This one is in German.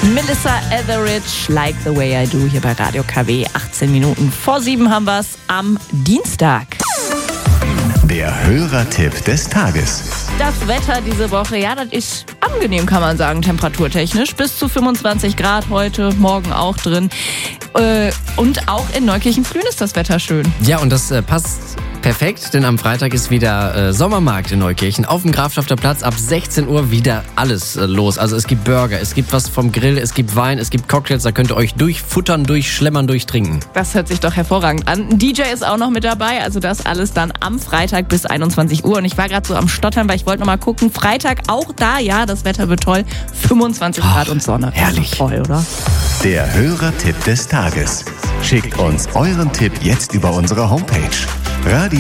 Melissa Etheridge, Like the Way I Do, hier bei Radio KW. 18 Minuten vor 7 haben wir es am Dienstag. Der Hörertipp des Tages. Das Wetter diese Woche, ja, das ist angenehm, kann man sagen, temperaturtechnisch. Bis zu 25 Grad heute, morgen auch drin. Und auch in Neukirchen-Flühen ist das Wetter schön. Ja, und das passt perfekt, denn am Freitag ist wieder Sommermarkt in Neukirchen. Auf dem Grafschafter Platz ab 16 Uhr wieder alles los. Also es gibt Burger, es gibt was vom Grill, es gibt Wein, es gibt Cocktails. Da könnt ihr euch durchfuttern, durchschlemmern, durchtrinken. Das hört sich doch hervorragend an. Ein DJ ist auch noch mit dabei. Also das alles dann am Freitag bis 21 Uhr. Und ich war gerade so am Stottern, weil ich wollte noch mal gucken. Freitag auch da, ja, das Wetter wird toll. 25 Grad und Sonne. Herrlich. Toll, oder? Der Hörertipp des Tages. Schickt uns euren Tipp jetzt über unsere Homepage.